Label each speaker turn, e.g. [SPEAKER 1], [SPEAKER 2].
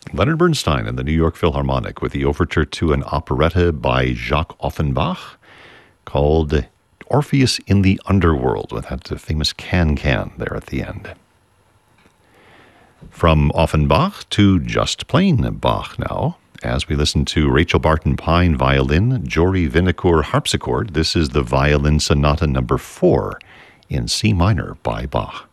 [SPEAKER 1] Leonard Bernstein and the New York Philharmonic with the overture to an operetta by Jacques Offenbach called Orpheus in the Underworld, with that famous can-can there at the end. From Offenbach to just plain Bach now, as we listen to Rachel Barton Pine violin, Jory Vinokour harpsichord. This is the Violin Sonata number 4 in C minor by Bach.